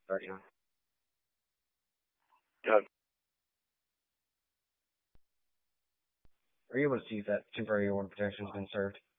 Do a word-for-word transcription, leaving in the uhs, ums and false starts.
thirty-nine. Yeah. Are you able to see if that temporary order protection has been served?